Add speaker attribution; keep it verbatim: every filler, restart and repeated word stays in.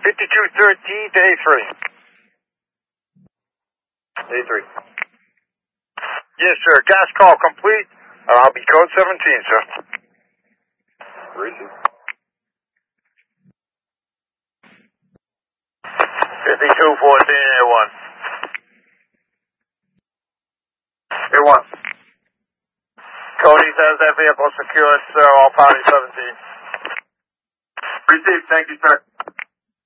Speaker 1: fifty-two thirteen to A three.
Speaker 2: A three.
Speaker 1: Yes, sir. Gas call complete. Uh, I'll be code seventeen, sir.
Speaker 2: Receive.
Speaker 1: fifty-two fourteen, A one.
Speaker 2: A one.
Speaker 1: Cody says that vehicle secured, sir. All parties seventeen.
Speaker 2: Received. Thank you, sir.